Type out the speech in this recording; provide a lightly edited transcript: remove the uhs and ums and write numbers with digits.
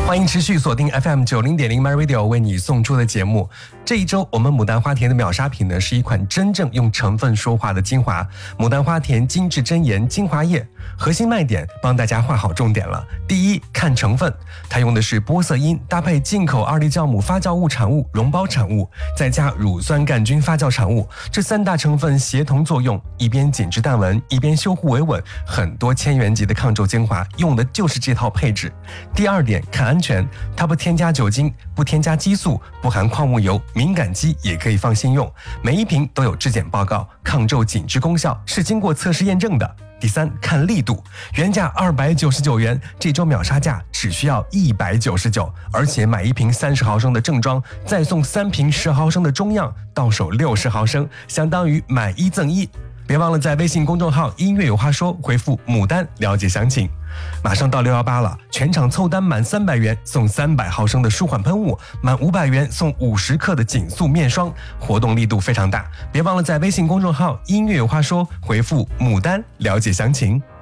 欢迎持续锁定 FM90.0 MyRadio 为你送出的节目。这一周我们牡丹花田的秒杀品呢，是一款真正用成分说话的精华——牡丹花田精致真颜精华液。核心卖点帮大家画好重点了。第一，看成分，它用的是玻色因搭配进口2粒酵母发酵物产物溶胞产物，再加乳酸杆菌发酵产物，这3大成分协同作用，一边紧致淡纹，一边修护维稳，很多千元级的抗皱精华用的就是这套配置。第二点，看安全，它不添加酒精，不添加激素，不含矿物油，敏感肌也可以放心用。每一瓶都有质检报告，抗皱紧致功效是经过测试验证的。第三，看力度，原价299元，这周秒杀价只需要199，而且买1瓶30毫升的正装，再送3瓶10毫升的中样，到手60毫升，相当于买1赠1。别忘了在微信公众号音乐有话说回复牡丹了解详情。马上到618了，全场凑单满300元送300毫升的舒缓喷雾，满500元送50克的紧塑面霜，活动力度非常大。别忘了在微信公众号音乐有话说回复牡丹了解详情。